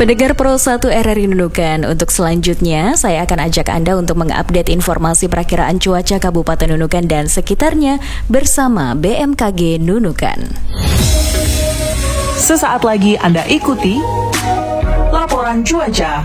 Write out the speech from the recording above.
Pendengar Pro 1 RRI Nunukan, untuk selanjutnya saya akan ajak Anda untuk mengupdate informasi perakiraan cuaca Kabupaten Nunukan dan sekitarnya bersama BMKG Nunukan. Sesaat lagi Anda ikuti laporan cuaca